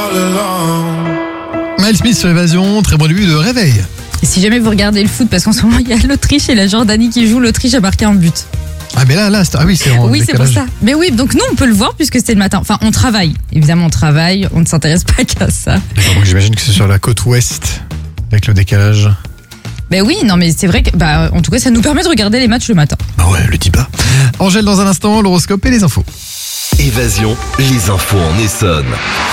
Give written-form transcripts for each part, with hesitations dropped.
Miles Smith sur Évasion, très bon début de réveil. Et si jamais vous regardez le foot, parce qu'en ce moment il y a l'Autriche et la Jordanie qui jouent, l'Autriche a marqué un but. Ah mais là, c'est en Oui, c'est pour décalage. ça. Mais oui, donc nous on peut le voir puisque c'est le matin. Enfin, on travaille. Évidemment, on travaille, on ne s'intéresse pas qu'à ça. D'accord, donc j'imagine que c'est sur la côte ouest, avec le décalage. Mais oui, non mais c'est vrai que, en tout cas, ça nous permet de regarder les matchs le matin. Ah ouais, le dis pas. Angèle, dans un instant, l'horoscope et les infos. Évasion, les infos en Essonne.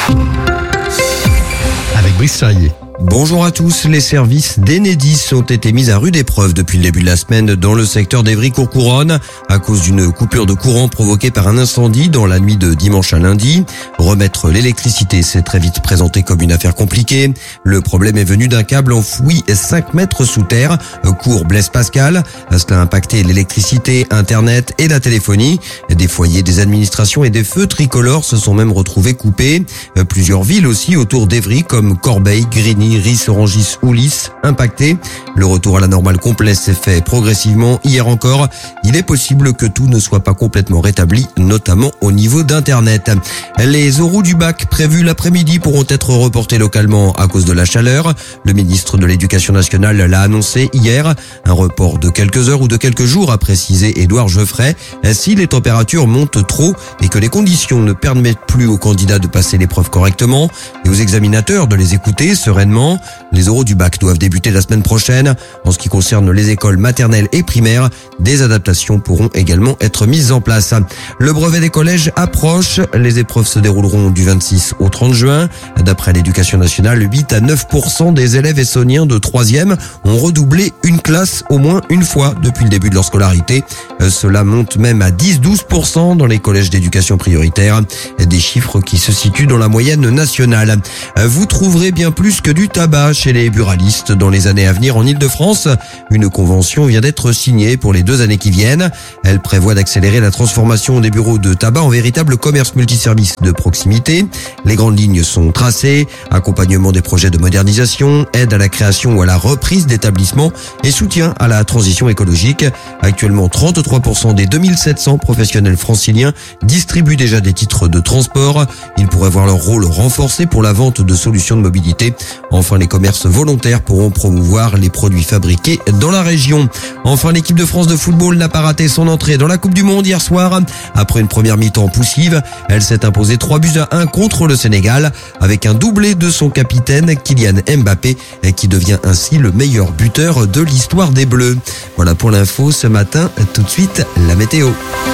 Avec Brice Charrier. Bonjour à tous, les services d'Enedis ont été mis à rude épreuve depuis le début de la semaine dans le secteur d'Evry-Courcouronnes à cause d'une coupure de courant provoquée par un incendie dans la nuit de dimanche à lundi. Remettre l'électricité s'est très vite présenté comme une affaire compliquée. Le problème est venu d'un câble enfoui 5 mètres sous terre, cours Blaise Pascal. Cela a impacté l'électricité, Internet et la téléphonie. Des foyers, des administrations et des feux tricolores se sont même retrouvés coupés. Plusieurs villes aussi autour d'Evry comme Corbeil, Grigny, Ris, Orangis ou Lys impactés. Le retour à la normale complet s'est fait progressivement. Hier encore, il est possible que tout ne soit pas complètement rétabli, notamment au niveau d'Internet. Les oraux du bac prévus l'après-midi pourront être reportés localement à cause de la chaleur. Le ministre de l'Éducation nationale l'a annoncé hier. Un report de quelques heures ou de quelques jours, a précisé Édouard Geoffrey. Si les températures montent trop et que les conditions ne permettent plus aux candidats de passer l'épreuve correctement et aux examinateurs de les écouter sereinement, les oraux du bac doivent débuter la semaine prochaine. En ce qui concerne les écoles maternelles et primaires, des adaptations pourront également être mises en place. Le brevet des collèges approche. Les épreuves se dérouleront du 26 au 30 juin. D'après l'Éducation nationale, 8 à 9% des élèves essonniens de 3e ont redoublé une classe au moins une fois depuis le début de leur scolarité. Cela monte même à 10-12% dans les collèges d'éducation prioritaire. Des chiffres qui se situent dans la moyenne nationale. Vous trouverez bien plus que du tabac chez les buralistes dans les années à venir en Ile-de-France. Une convention vient d'être signée pour les 2 années qui viennent. Elle prévoit d'accélérer la transformation des bureaux de tabac en véritable commerce multiservice de proximité. Les grandes lignes sont tracées, accompagnement des projets de modernisation, aide à la création ou à la reprise d'établissements et soutien à la transition écologique. Actuellement, 33% des 2700 professionnels franciliens distribuent déjà des titres de transport. Ils pourraient voir leur rôle renforcé pour la vente de solutions de mobilité. Enfin, les commerces volontaires pourront promouvoir les produits fabriqués dans la région. Enfin, l'équipe de France de football n'a pas raté son entrée dans la Coupe du Monde hier soir. Après une première mi-temps poussive, elle s'est imposée 3-1 contre le Sénégal avec un doublé de son capitaine Kylian Mbappé qui devient ainsi le meilleur buteur de l'histoire des Bleus. Voilà pour l'info ce matin. Tout de suite, la météo.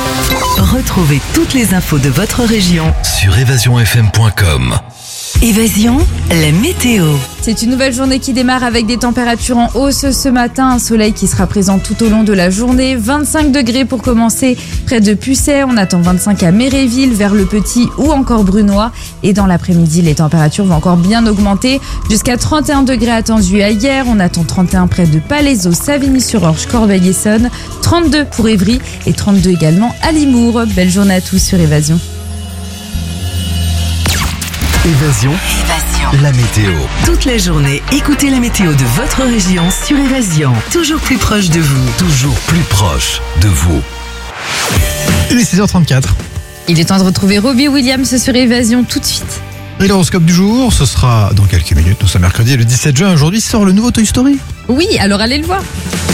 Retrouvez toutes les infos de votre région Sur évasionfm.com. Évasion, la météo. C'est une nouvelle journée qui démarre avec des températures en hausse ce matin, un soleil qui sera présent tout au long de la journée. 25 degrés pour commencer près de Pucet, on attend 25 à Méréville, vers le Petit ou encore Brunois. Et dans l'après-midi, les températures vont encore bien augmenter, jusqu'à 31 degrés attendus à hier. On attend 31 près de Palaiseau, Savigny-sur-Orge, Corbeil-Essonnes, 32 pour Évry et 32 également à Limours. Belle journée à tous sur Évasion. Évasion, la météo. Toute la journée, écoutez la météo de votre région sur Évasion. Toujours plus proche de vous. Toujours plus proche de vous. Il est 6h34. Il est temps de retrouver Robbie Williams sur Évasion tout de suite. Et l'horoscope du jour, ce sera dans quelques minutes. Nous sommes mercredi le 17 juin. Aujourd'hui sort le nouveau Toy Story. Oui, alors allez le voir.